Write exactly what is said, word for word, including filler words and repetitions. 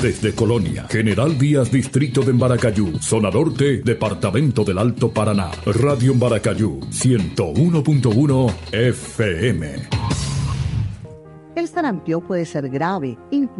Desde Colonia, General Díaz, Distrito de Embaracayú, Zona Norte, Departamento del Alto Paraná. Radio Embaracayú, ciento uno punto uno F M. El sarampión puede ser grave,